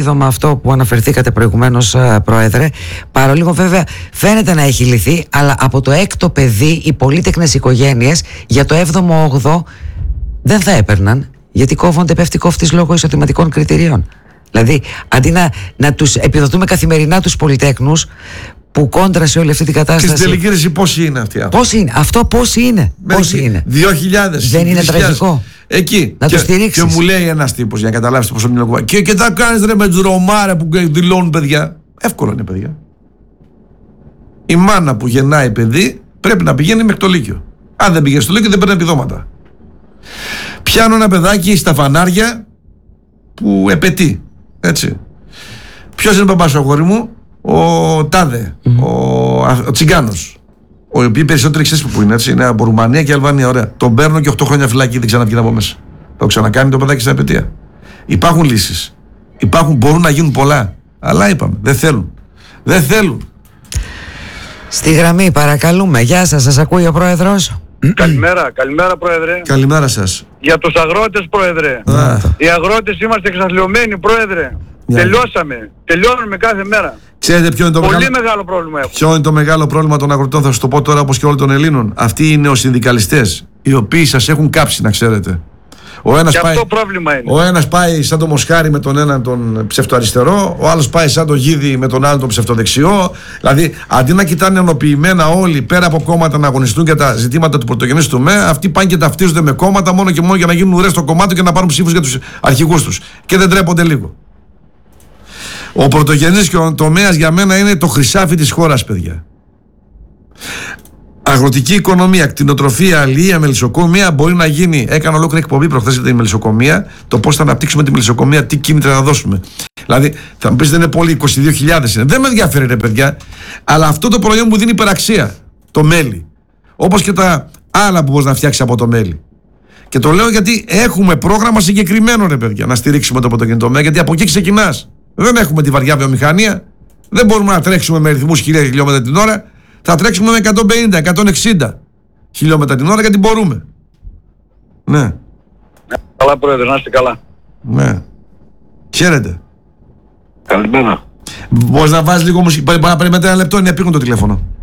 7ο αυτό που αναφερθήκατε προηγουμένως, Πρόεδρε, παρόλο βέβαια φαίνεται να έχει λυθεί, αλλά από το 6ο παιδί οι πολύτεκνες οικογένειες για το 7ο-8ο δεν θα έπαιρναν, γιατί πέφτει κόφτης λόγω εισοδηματικών κριτηρίων. Δηλαδή, αντί να τους επιδοτούμε καθημερινά τους πολυτέκνους, που κόντρα σε όλη αυτή την κατάσταση. Και στην τελική ρήση πόσοι είναι αυτοί? Πόσοι είναι? Αυτό πόσοι είναι? Πόσοι είναι? 2.000. Δεν είναι τραγικό? Εκεί. Να τους στηρίξεις. Και μου λέει ένας τύπος, για να καταλάβεις πόσο μιλάω. Και τα κάνεις ρε με τους Ρωμάρε που δηλώνουν παιδιά. Εύκολο είναι, παιδιά. Η μάνα που γεννάει παιδί πρέπει να πηγαίνει μέχρι το Λύκειο. Αν δεν πηγαίνει στο Λύκειο δεν παίρνει επιδόματα. Πιάνω ένα παιδάκι στα φανάρια που επαιτεί. Έτσι. Ποιος είναι ο παπάς ο αγόρι μου? Ο Τάδε, ο Τσιγκάνος. Ο οποίος περισσότεροι ξέρεις που είναι, έτσι. Είναι από Ρουμανία και Αλβανία. Ωραία. Τον παίρνω και 8 χρόνια φυλακή, δεν ξαναβγαίνει από μέσα. Θα το ξανακάνει το παιδάκι στην απαιτία. Υπάρχουν λύσεις. Μπορούν να γίνουν πολλά. Αλλά είπαμε, δεν θέλουν. Δεν θέλουν. Στη γραμμή, παρακαλούμε. Γεια σας, σας ακούει ο Πρόεδρος. Καλημέρα, Πρόεδρε. Καλημέρα σας. Για τους αγρότες, Πρόεδρε. Οι αγρότες είμαστε εξαθλιωμένοι, Πρόεδρε. Τελειώσαμε. Τελειώνουμε κάθε μέρα. Ξέρετε ποιο είναι το μεγάλο πρόβλημα έχουμε. Ποιο είναι το μεγάλο πρόβλημα των αγροτών? Θα σας το πω τώρα, όπως και όλων των Ελλήνων. Αυτοί οι νεοσυνδικαλιστές, οι οποίοι σας έχουν κάψει, να ξέρετε. Αυτό πρόβλημα είναι. Ο ένας πάει σαν το Μοσχάρη με τον έναν τον ψευτοαριστερό, ο άλλος πάει σαν το Γίδη με τον άλλον τον ψευτοδεξιό. Δηλαδή, αντί να κοιτάνε ενοποιημένα όλοι πέρα από κόμματα να αγωνιστούν για τα ζητήματα του πρωτογενείς του ΜΕ, αυτοί πάνε και ταυτίζονται με κόμματα μόνο και μόνο για να γίνουν ουρές στο κομμάτι και να πάρουν ψήφους για τους αρχηγούς τους. Και δεν τρέπονται λίγο. Ο πρωτογενής και ο τομέας για μένα είναι το χρυσάφι της χώρας, παιδιά. Αγροτική οικονομία, κτηνοτροφία, αλληλεία, μελισσοκομεία μπορεί να γίνει. Έκανα ολόκληρη εκπομπή προχθές για τη μελισσοκομεία, το πώς θα αναπτύξουμε τη μελισσοκομεία, τι κίνητρα να δώσουμε. Δηλαδή, θα μου πεις δεν είναι πολύ, 22.000 είναι. Δεν με ενδιαφέρει, ρε παιδιά. Αλλά αυτό το προϊόν μου δίνει υπεραξία. Το μέλι. Όπως και τα άλλα που μπορείς να φτιάξεις από το μέλι. Και το λέω γιατί έχουμε πρόγραμμα συγκεκριμένο, ρε παιδιά, να στηρίξουμε το πρωτογενή τομέα, γιατί από εκεί ξεκινάς. Δεν έχουμε τη βαριά βιομηχανία. Δεν μπορούμε να τρέξουμε με ρυθμούς 1.000 χιλιόμετρα την ώρα. Θα τρέξουμε με 150-160 χιλιόμετρα την ώρα γιατί μπορούμε. Ναι. Καλά, Πρόεδρε, να είστε καλά. Ναι. Χαίρετε. Καλημέρα. Μπορείς να βάζεις λίγο μουσική? Μπορεί να περιμένετε ένα λεπτό, είναι επίγον το τηλέφωνο.